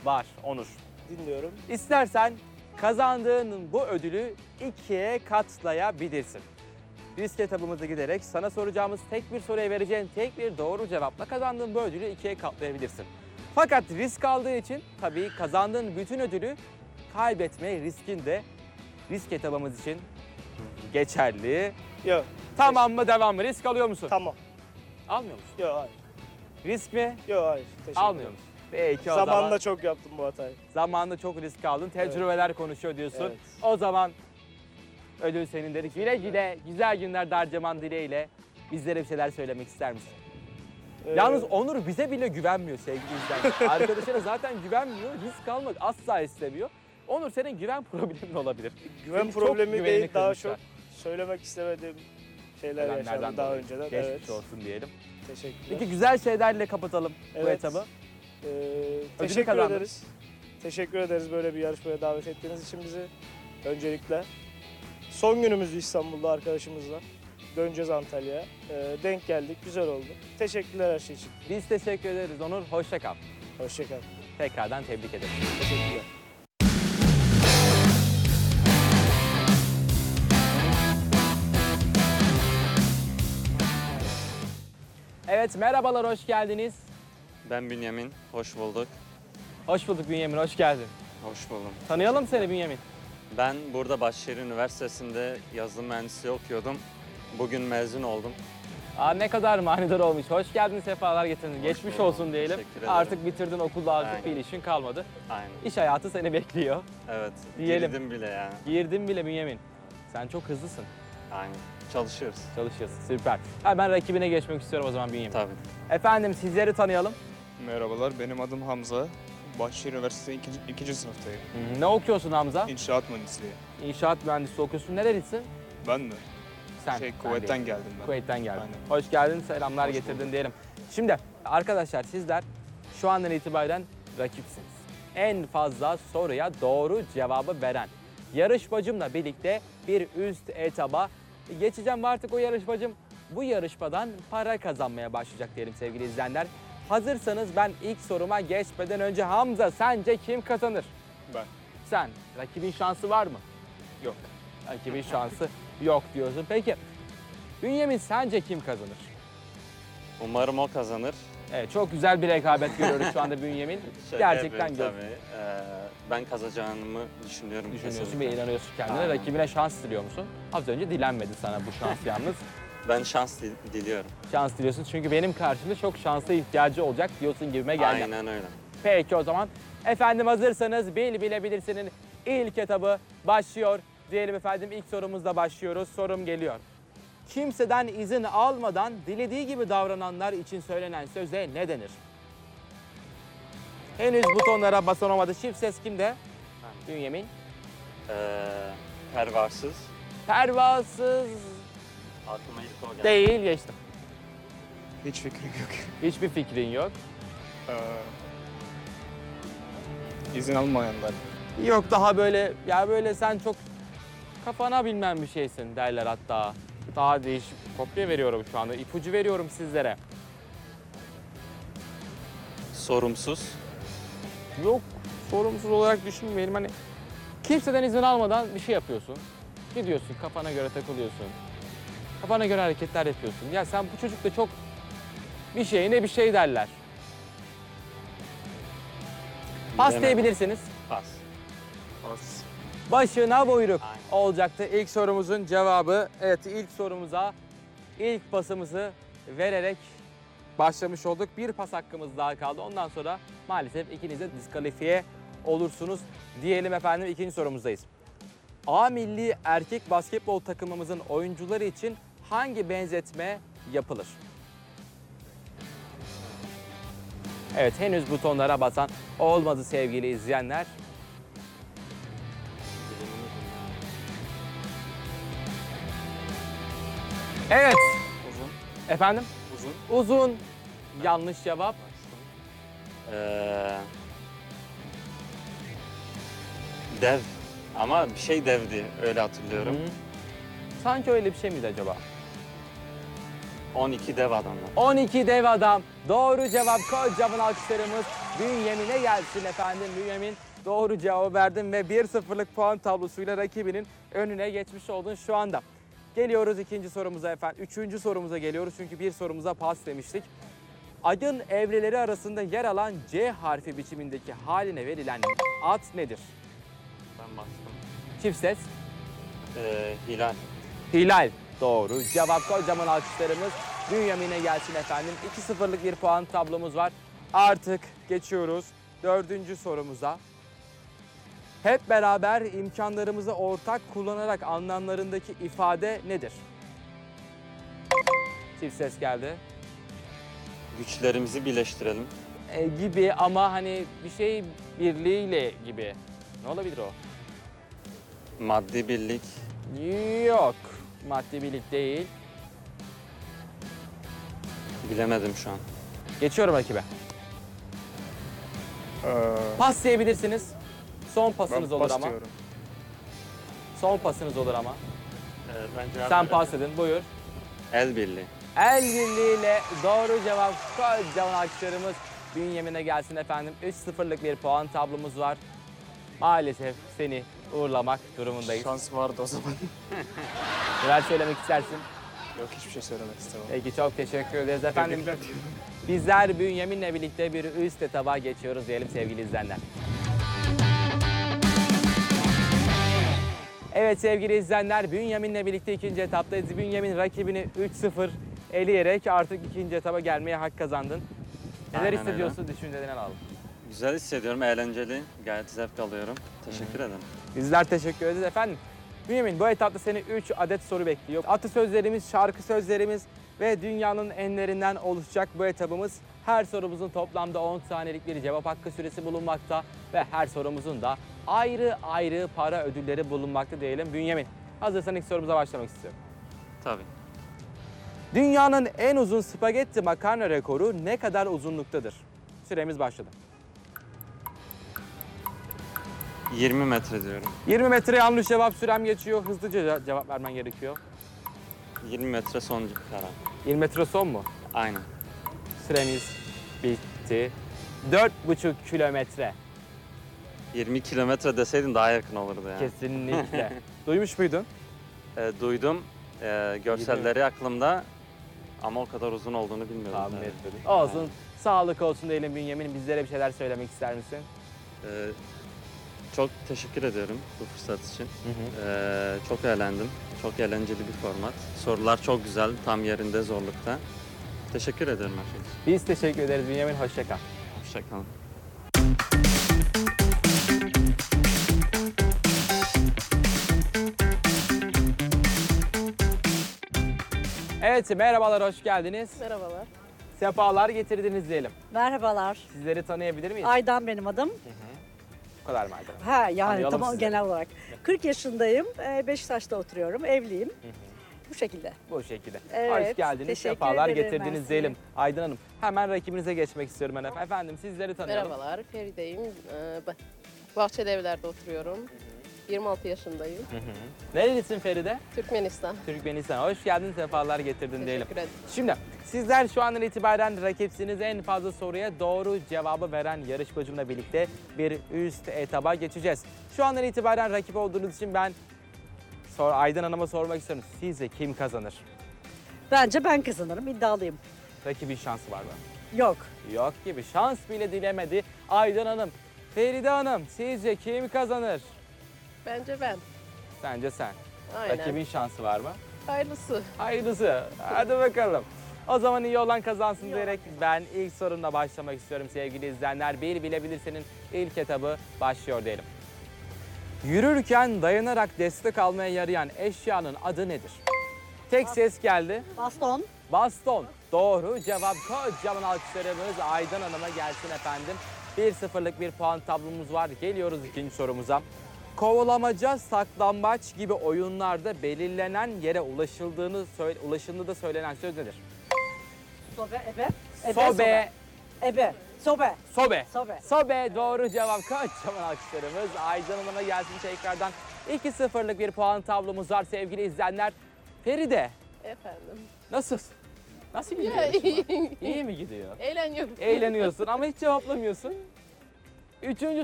var Onur. Dinliyorum. İstersen kazandığın bu ödülü 2'ye katlayabilirsin. Risk etabımıza giderek sana soracağımız tek bir soruya vereceğin tek bir doğru cevapla kazandığın bu ödülü 2'ye katlayabilirsin. Fakat risk aldığı için tabii kazandığın bütün ödülü kaybetme riskin de risk etabımız için geçerli. Yok. Tamam mı, devam mı? Risk alıyor musun? Tamam. Almıyor musun? Yok hayır. Risk mi? Yok hayır. Teşekkür Almıyor ederim. musun? Peki o zaman. Zamanında çok yaptım bu hatayı. Zamanında çok risk aldın. Tecrübeler konuşuyor diyorsun. Evet. O zaman ödül senin dedik. Güle güle, güzel günlerde harcaman dileğiyle bizlere bir şeyler söylemek ister misin? Yalnız Onur bize bile güvenmiyor sevgili izleyenler. Arkadaşına zaten güvenmiyor, risk almak asla istemiyor. Onur, senin güven problemin olabilir. güven Seni çok problemi güvenini değil, daha kırmışlar. çok söylemek istemediğim şeyler Nedenlerden yaşadım daha dolayı. önceden. Geçmiş Evet. olsun diyelim. Teşekkürler. Peki güzel şeylerle kapatalım bu Evet. etabı. Teşekkür kazandın. ederiz. Teşekkür ederiz böyle bir yarışmaya davet ettiğiniz için bizi. Öncelikle. Son günümüzdü İstanbul'da arkadaşımızla. Döneceğiz Antalya'ya. Denk geldik, güzel oldu. Teşekkürler her şey için. Biz teşekkür ederiz Onur. Hoşça kal. Hoşça kal. Tekrardan tebrik ederim. Teşekkürler. Evet, merhabalar, hoş geldiniz. Ben Bünyamin, hoş bulduk. Hoş bulduk Bünyamin, hoş geldin. Hoş buldum. Tanıyalım seni Bünyamin. Ben burada Başşehir Üniversitesi'nde yazılım mühendisliği okuyordum. Bugün mezun oldum. Aa, ne kadar manidar olmuş. Hoş geldin, sefalar getirdin. Geçmiş buldum, olsun diyelim. teşekkür ederim. Artık bitirdin okulda, artık Aynen. bir işin kalmadı. Aynen. İş hayatı seni bekliyor. Evet, Diyelim. girdim bile yani. Girdin bile Bünyamin. Sen çok hızlısın. Aynen. Çalışıyoruz. Çalışıyorsun, süper. Ben rakibine geçmek istiyorum o zaman Bünyamin. Tabii. Efendim, sizleri tanıyalım. Merhabalar, benim adım Hamza. Bahçeşehir Üniversitesi ikinci sınıftayım. Ne okuyorsun Hamza? İnşaat mühendisliği. İnşaat mühendisi okuyorsun. Nerelisin? Ben mi? Sen. Kuveyt'ten değil. geldim ben. Kuveyt'ten geldin. Aynen. Hoş geldin, selamlar Hoş getirdin bulduk. diyelim. Şimdi arkadaşlar, sizler şu andan itibaren rakipsiniz. En fazla soruya doğru cevabı veren yarışmacımla birlikte bir üst etaba geçeceğim ve artık o yarışmacım bu yarışmadan para kazanmaya başlayacak diyelim sevgili izleyenler. Hazırsanız ben ilk soruma geçmeden önce Hamza, sence kim kazanır? Ben. Sen. Rakibin şansı var mı? Yok. Rakibin şansı yok diyorsun. Peki Bünyamin, sence kim kazanır? Umarım o kazanır. Evet, çok güzel bir rekabet görüyoruz şu anda Bünyamin. Şaka Gerçekten yapıyorum tabii. Ben kazanacağımı düşünüyorum. düşünüyorsun ve kesinlikle. inanıyorsun kendine. Aynen. Rakibine şans diliyor musun? Az önce dilenmedi sana bu şans yalnız. Ben şans diliyorum. Şans diliyorsun çünkü benim karşımda çok şanslı ihtiyacı olacak diyorsun gibime geldi. Aynen öyle. Peki o zaman efendim, hazırsanız bilebilirsinin ilk etabı başlıyor. Diyelim efendim, ilk sorumuzla başlıyoruz. Sorum geliyor. Kimseden izin almadan dilediği gibi davrananlar için söylenen söze ne denir? Henüz butonlara basan olmadı. Çift ses kimde? Bünyamin. Pervasız. Pervasız Aklıma ilk o geldi. değil, geçtim. Hiç fikrim yok. Hiçbir fikrin yok. İzin almayanlar. Yok, daha böyle, ya böyle sen çok kafana bilmem bir şeysin derler hatta. Daha değişik kopya veriyorum şu anda. İpucu veriyorum sizlere. Sorumsuz. Yok, sorumsuz olarak düşünmeyelim. Hani kimseden izin almadan bir şey yapıyorsun. Gidiyorsun, kafana göre takılıyorsun. Kafana göre hareketler yapıyorsun. Ya sen bu çocuk da çok bir şeyine bir şey derler. Pas Bilemem. diyebilirsiniz. Pas. Pas. Başına buyruk Aynen. olacaktı ilk sorumuzun cevabı. Evet, ilk sorumuza ilk pasımızı vererek başlamış olduk. Bir pas hakkımız daha kaldı. Ondan sonra maalesef ikiniz de diskalifiye olursunuz diyelim efendim. İkinci sorumuzdayız. A milli erkek basketbol takımımızın oyuncuları için hangi benzetme yapılır? Evet, henüz butonlara basan olmadı sevgili izleyenler. Evet. Uzun. Efendim? Uzun. Uzun. Yanlış cevap. Dev. Ama bir şey devdi, öyle hatırlıyorum. Hı. Sanki öyle bir şey miydi acaba? 12 dev adamlar. 12 dev adam. Doğru cevap. Kocaman alkışlarımız Bünyamin'e gelsin efendim. Bünyamin doğru cevabı verdin ve 1-0'lık puan tablosuyla rakibinin önüne geçmiş oldun şu anda. Geliyoruz ikinci sorumuza efendim. Üçüncü sorumuza geliyoruz çünkü bir sorumuza pas demiştik. Ayın evreleri arasında yer alan C harfi biçimindeki haline verilen ad nedir? Ben bastım. Çift ses. Hilal. Hilal. Doğru. Cevap. Kocaman alkışlarımız Bünyamin'e gelsin efendim. 2-0'lık bir puan tablomuz var. Artık geçiyoruz dördüncü sorumuza. Hep beraber imkanlarımızı ortak kullanarak anlamlarındaki ifade nedir? Çift ses geldi. Güçlerimizi birleştirelim. Gibi ama hani bir şey birliğiyle gibi. Ne olabilir o? Maddi birlik. Yok. Maddi birlik değil. Bilemedim şu an. Geçiyorum rakibe. Ee, Pas diyebilirsiniz. Son ben pasınız olur ama. diyorum. Son pasınız olur ama. Ben cevap Sen pas edin. Buyur. El birliği. El birliğiyle doğru cevap. Kocaman alkışlarımız Bünyamin'e gelsin efendim. 3-0'lık bir puan tablomuz var. Maalesef seni uğurlamak durumundayız. Şans vardı o zaman. Neler söylemek istersin? Yok hiçbir şey söylemek istemem. Peki çok teşekkür ederiz efendim. Tebrikler diyorum. Bizler Bünyamin'le birlikte bir üst etaba geçiyoruz diyelim sevgili izleyenler. Evet sevgili izleyenler, Bünyamin'le birlikte ikinci etaptayız. Bünyamin rakibini 3-0 eleyerek artık ikinci etaba gelmeye hak kazandın. Neler Aynen hissediyorsun, düşüncelerini alalım. Güzel hissediyorum, eğlenceli. Gayet zevk alıyorum. Teşekkür ederim. Bizler teşekkür ederiz efendim. Bünyamin, bu etapta seni 3 adet soru bekliyor. Atasözlerimiz, şarkı sözlerimiz ve dünyanın enlerinden oluşacak bu etabımız. Her sorumuzun toplamda 10 saniyelik bir cevap hakkı süresi bulunmakta ve her sorumuzun da ayrı ayrı para ödülleri bulunmakta diyelim. Bünyamin, hazırsan ilk sorumuza başlamak istiyorum. Tabii. Dünyanın en uzun spagetti makarna rekoru ne kadar uzunluktadır? Süremiz başladı. 20 metre diyorum. 20 metre yanlış cevap, sürem geçiyor. Hızlıca cevap vermen gerekiyor. 20 metre son karar. 20 metre son mu? Aynen. Süremiz bitti. 4,5 kilometre. 20 kilometre deseydin daha yakın olurdu yani. Kesinlikle. Duymuş muydun? Duydum. Görselleri aklımda ama o kadar uzun olduğunu bilmiyordum. Tahmin tabii. etmedim. Olsun. Sağlık olsun diyelim Bünyamin. Bizlere bir şeyler söylemek ister misin? Ee, çok teşekkür ediyorum bu fırsat için. Çok eğlendim. Çok eğlenceli bir format. Sorular çok güzel, tam yerinde, zorlukta. Teşekkür ederim her şey için. Biz teşekkür ederiz Bünyamin. Hoşça kal. Hoşçakalın. Evet, merhabalar, hoş geldiniz. Merhabalar. Sefalar getirdiniz diyelim. Merhabalar. Sizleri tanıyabilir miyiz? Aydan benim adım. Bu kadar mı Aydın? Ha yani Tanıyalım tamam sizi. genel olarak. 40 yaşındayım. Beşiktaş'ta oturuyorum. Evliyim. Bu şekilde. Bu şekilde. Evet, Hoş geldiniz, teşekkür sefalar ederim, getirdiniz mersi. diyelim. Aydın Hanım, hemen rakibinize geçmek istiyorum ben efendim. Efendim sizleri tanıyalım. Merhabalar, Feride'yim. Bahçeli Evler'de oturuyorum. 26 yaşındayım. Nerelisin Feride? Türkmenistan. Türkmenistan. Hoş geldin, sefalar getirdin diyelim. Teşekkür ederim. Şimdi sizler şu andan itibaren rakipsiniz. En fazla soruya doğru cevabı veren yarışmacımla birlikte bir üst etaba geçeceğiz. Şu andan itibaren rakip olduğunuz için ben Aydın Hanım'a sormak istiyorum. Sizce kim kazanır? Bence ben kazanırım. İddialıyım. Rakibin şansı var mı? Yok. Yok gibi. Şans bile dilemedi. Aydın Hanım, Feride Hanım sizce kim kazanır? Bence ben. Sence sen. Aynen. Rakibin şansı var mı? Hayırlısı. Hayırlısı. Hadi bakalım. O zaman iyi olan kazansın diyerek ben ilk sorumla başlamak istiyorum sevgili izleyenler. Bir bilebilirsenin ilk etabı başlıyor diyelim. Yürürken dayanarak destek almaya yarayan eşyanın adı nedir? Tek ses geldi. Baston. Baston. Doğru cevap. Kocaman alkışlarımız Aydan Hanım'a gelsin efendim. 1-0'lık bir puan tablomuz var. Geliyoruz ikinci sorumuza. Kovalamaca, saklambaç gibi oyunlarda belirlenen yere ulaşıldığı da söylenen söz nedir? Sobe. Ebe. Ebe. Sobe. Ebe. Sobe. Sobe. Sobe. Sobe doğru cevap. Kocaman alkışlarımız Aydan Hanım'a gelsin tekrardan. 2-0'lık bir puan tablomuz var sevgili izleyenler. Feride, Efendim. nasılsın? Nasıl gidiyor Ya, yarışma? İyi mi gidiyor? Eğleniyorum. Eğleniyorsun ama hiç cevaplamıyorsun. Üçüncü